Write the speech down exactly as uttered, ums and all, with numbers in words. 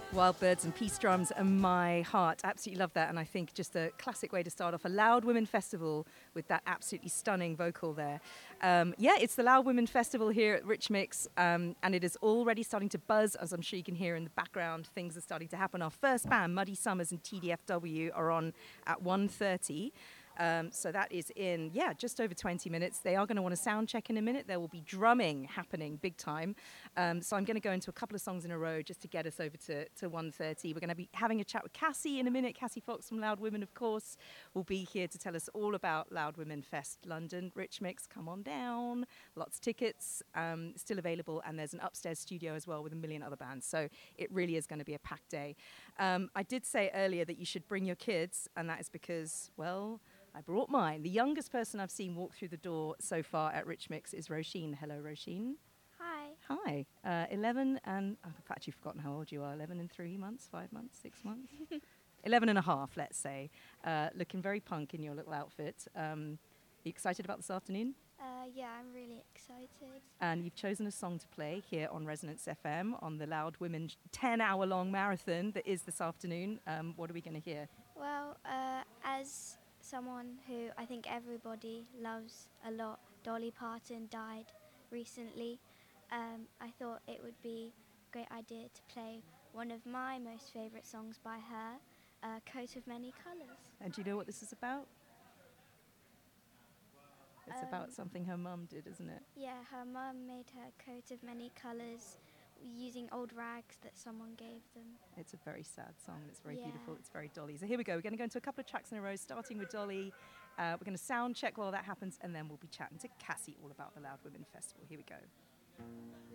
Wild Birds and Peace Drums and My Heart. Absolutely love that. And I think just a classic way to start off a Loud Women Festival with that absolutely stunning vocal there. Um, yeah, it's the Loud Women Festival here at Rich Mix, um, and it is already starting to buzz, as I'm sure you can hear in the background. Things are starting to happen. Our first band, Muddy Summers and T D F W, are on at one thirty. Um, so that is in, yeah, just over twenty minutes. They are going to want to sound check in a minute. There will be drumming happening big time. Um, so I'm going to go into a couple of songs in a row just to get us over to, to one thirty. We're going to be having a chat with Cassie in a minute. Cassie Fox from Loud Women, of course, will be here to tell us all about Loud Women Fest London. Rich Mix, come on down. Lots of tickets um, still available. And there's an upstairs studio as well with a million other bands. So it really is going to be a packed day. Um, I did say earlier that you should bring your kids, and that is because, well, I brought mine. The youngest person I've seen walk through the door so far at Rich Mix is Roisin. Hello, Roisin. Hi. Hi. Uh, eleven and, I've actually forgotten how old you are. eleven and three months, five months, six months? eleven and a half, let's say. Uh, looking very punk in your little outfit. Um, you excited about this afternoon? Uh, yeah, I'm really excited. And you've chosen a song to play here on Resonance F M on the Loud Women ten-hour-long marathon that is this afternoon. Um, what are we going to hear? Well, uh, as someone who I think everybody loves a lot, Dolly Parton died recently. Um, I thought it would be a great idea to play one of my most favourite songs by her, uh, Coat of Many Colours. And do you know what this is about? It's Um, about something her mum did, isn't it? Yeah, her mum made her coat of many colours using old rags that someone gave them. It's a very sad song. It's very Yeah. beautiful. It's very Dolly. So here we go. We're going to go into a couple of tracks in a row, starting with Dolly. Uh, we're going to sound check while that happens, and then we'll be chatting to Cassie all about the Loud Women Festival. Here we go.